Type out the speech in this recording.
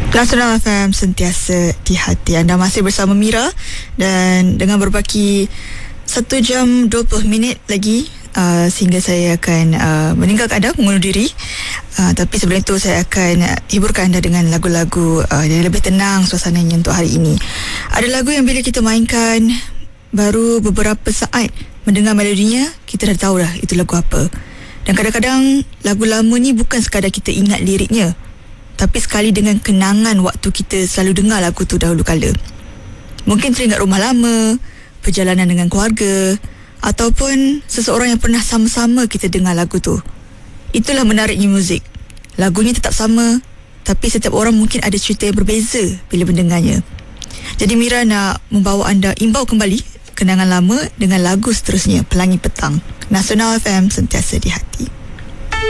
Nasional FM sentiasa di hati. Anda masih bersama Mira dan dengan berbaki 1 jam 20 minit lagi sehingga saya akan meninggalkan anda, mengundur diri. Tapi sebelum itu saya akan hiburkan anda dengan lagu-lagu yang lebih tenang suasananya untuk hari ini. Ada lagu yang bila kita mainkan baru beberapa saat mendengar melodinya, kita dah tahu dah itu lagu apa. Dan kadang-kadang lagu lama ni bukan sekadar kita ingat liriknya, tapi sekali dengan kenangan waktu kita selalu dengar lagu tu dahulu kala. Mungkin teringat rumah lama, perjalanan dengan keluarga, ataupun seseorang yang pernah sama-sama kita dengar lagu tu. Itulah menariknya muzik. Lagunya tetap sama, tapi setiap orang mungkin ada cerita yang berbeza bila mendengarnya. Jadi Mira nak membawa anda imbau kembali kenangan lama dengan lagu seterusnya, Pelangi Petang. Nasional FM sentiasa di hati.